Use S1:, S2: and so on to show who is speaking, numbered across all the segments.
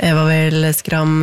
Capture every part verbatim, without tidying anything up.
S1: Eva Vel Skram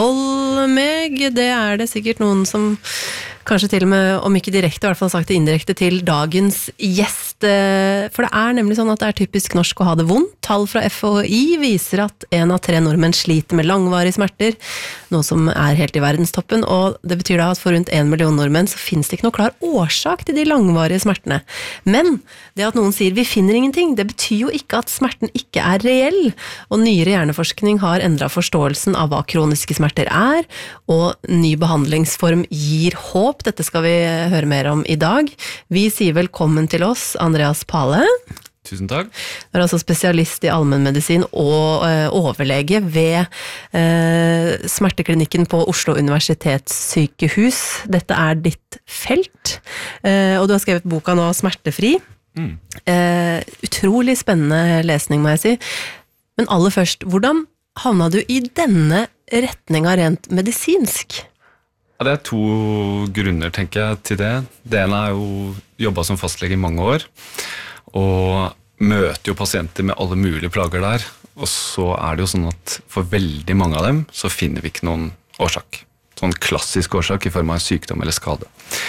S1: Holmeg, det er det sikkert noen som kanskje til og med, om ikke direkte, i hvert fall sagt det indirekte til dagens gjest. For det er nemlig sånn at det er typisk norsk å ha det vondt. Tall fra F H I viser at en av tre nordmenn sliter med langvarige smerter, noe som er helt i verdenstoppen, og det betyr da at for rundt en million nordmenn så finnes det ikke noe klar årsak til de langvarige smertene. Men det at noen sier vi finner ingenting, det betyr jo ikke at smerten ikke er reell, og nyere hjerneforskning har endret forståelsen av hva kroniske smerter er, og ny behandlingsform gir håp. Dette skal vi høre mer om i dag. Vi sier velkommen til oss, Andreas Pale.
S2: Tusen takk.
S1: Du er altså spesialist i allmennmedisin og uh, overlege ved uh, smerteklinikken på Oslo Universitetssykehus. Dette er ditt felt, uh, og du har skrevet boka nå Smertefri. Mm. Uh, utrolig spennende lesning, må jeg si. Men aller først, hvordan havna du i denne retninga rent medisinsk?
S2: Ja, det er to grunner, tenker jeg, til det. Det ene er jo jobbet som fastlege i mange år, og møter jo pasienter med alle mulige plager der, og så er det jo sånn at for veldig mange av dem så finner vi ikke noen årsak. Sånn klassisk årsak i form av en sykdom eller skade.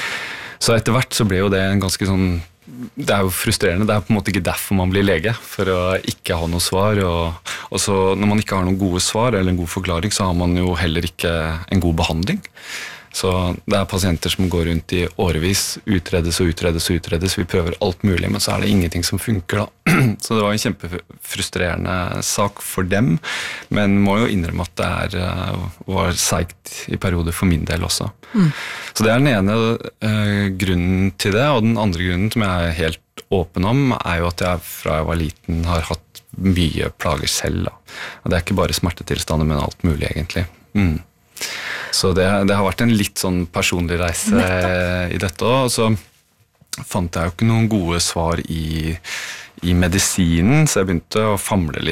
S2: Så etter hvert så ble jo det en ganske sånn, det er jo frustrerende, det er på en måte ikke derfor man blir lege, for å ikke ha noe svar, og, og så når man ikke har noen gode svar eller en god forklaring, så har man jo heller ikke en god behandling. Så det er pasienter som går rundt i årevis, utredes og utredes og utredes, vi prøver alt mulig, men så er det ingenting som funker da. Så det var en kjempefrustrerende sak for dem, men må jo innrømme at det er, var seigt i perioder for min del også. Mm. Så det er den ene uh, grunnen til det, og den andre grunnen som jeg er helt åpen om, er jo at jeg fra jeg var liten har hatt mye plager selv. Da. Og det er ikke bare smertetilstander, men alt mulig egentlig. Mm. Så det, det har vært en litt sånn personlig reise Nettopp. I dette også, og så fant jeg jo ikke noen gode svar i, i medisinen, så jeg begynte å famle litt